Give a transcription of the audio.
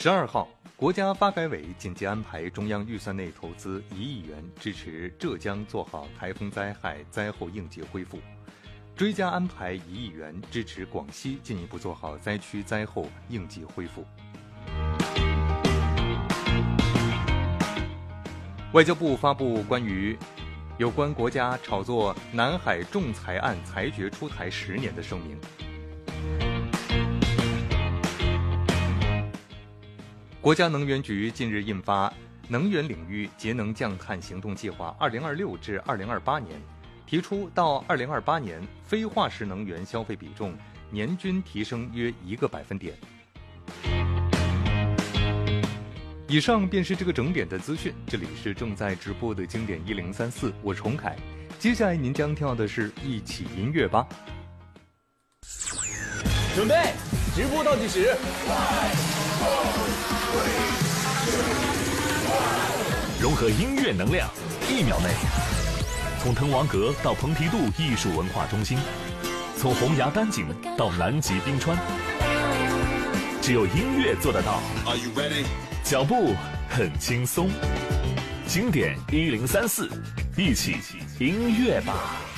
12号，国家发改委紧急安排中央预算内投资1亿元，支持浙江做好台风灾害灾后应急恢复，追加安排1亿元，支持广西进一步做好灾区灾后应急恢复。外交部发布关于有关国家炒作南海仲裁案裁决出台10年的声明。国家能源局近日印发《能源领域节能降碳行动计划（2026至2028年）》，提出到2028年，非化石能源消费比重年均提升约1个百分点。以上便是这个整点的资讯，这里是正在直播的经典1034，我是洪凯。接下来您将听到的是一起音乐吧。 准备，直播倒计时。 融合音乐能量，1秒内，从滕王阁到蓬皮杜艺术文化中心，从洪崖丹景到南极冰川，只有音乐做得到。脚步很轻松，经典1034，一起音乐吧。